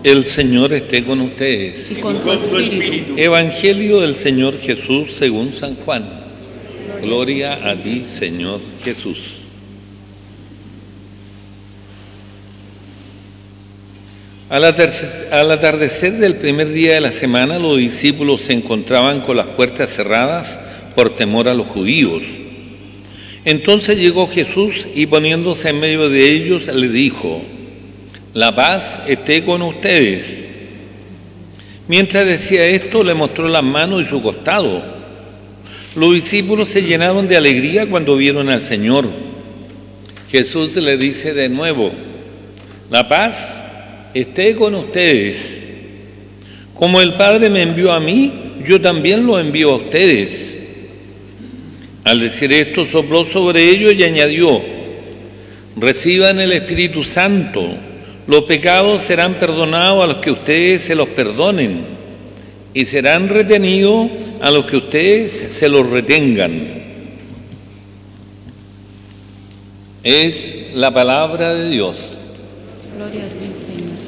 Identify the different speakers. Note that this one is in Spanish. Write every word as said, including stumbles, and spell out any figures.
Speaker 1: El Señor esté con ustedes.
Speaker 2: Y con tu espíritu.
Speaker 1: Evangelio del Señor Jesús según San Juan. Gloria a ti, Señor Jesús. Al atardecer del primer día de la semana, los discípulos se encontraban con las puertas cerradas por temor a los judíos. Entonces llegó Jesús y poniéndose en medio de ellos, le dijo: la paz esté con ustedes. Mientras decía esto, le mostró las manos y su costado. Los discípulos se llenaron de alegría cuando vieron al Señor. Jesús le dice de nuevo: la paz esté con ustedes. Como el Padre me envió a mí, yo también lo envío a ustedes. Al decir esto, sopló sobre ellos y añadió: reciban el Espíritu Santo. Los pecados serán perdonados a los que ustedes se los perdonen, y serán retenidos a los que ustedes se los retengan. Es la palabra de Dios.
Speaker 2: Gloria a ti, Señor.